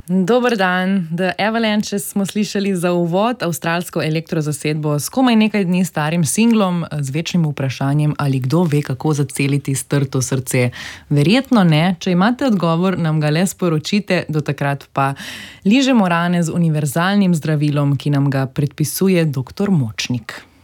Dober dan. The Avalanches smo slišali za uvod, avstralsko elektrozasedbo s komaj nekaj dni starim singlom z večnim vprašanjem, ali kdo ve, kako zaceliti strto srce. Verjetno ne. Če imate odgovor, nam ga le sporočite, do takrat pa ližemo rane z univerzalnim zdravilom, ki nam ga predpisuje dr. Močnik.